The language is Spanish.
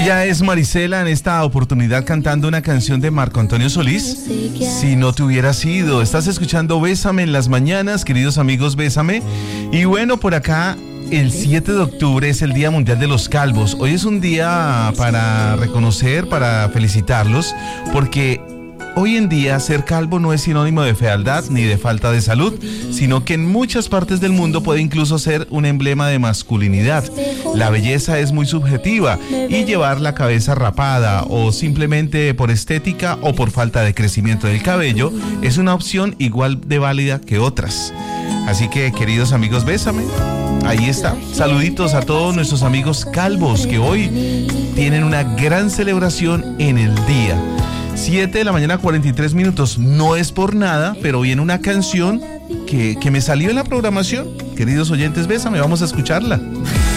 Ella es Marisela, en esta oportunidad cantando una canción de Marco Antonio Solís. Si no te hubieras ido. Estás escuchando Bésame en las mañanas, queridos amigos, Bésame. Y bueno, por acá el 7 de octubre es el Día Mundial de los Calvos. Hoy es un día para reconocer, para felicitarlos, porque hoy en día ser calvo no es sinónimo de fealdad ni de falta de salud, sino que en muchas partes del mundo puede incluso ser un emblema de masculinidad. La belleza es muy subjetiva y llevar la cabeza rapada o simplemente por estética o por falta de crecimiento del cabello es una opción igual de válida que otras. Así que, queridos amigos, Bésame, ahí está. Saluditos a todos nuestros amigos calvos que hoy tienen una gran celebración en el día. 7 de la mañana, 43 minutos. No es por nada, pero viene una canción que me salió en la programación. Queridos oyentes, Bésame, vamos a escucharla.